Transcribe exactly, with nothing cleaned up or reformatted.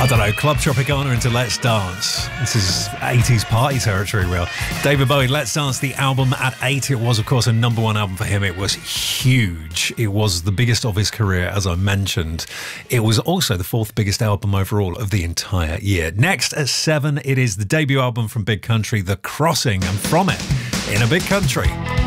I don't know, Club Tropicana into Let's Dance. This is eighties party territory, real. David Bowie, Let's Dance, the album at eight. It was, of course, a number one album for him. It was huge. It was the biggest of his career, as I mentioned. It was also the fourth biggest album overall of the entire year. Next at seven, it is the debut album from Big Country, The Crossing, and from it, In a Big Country.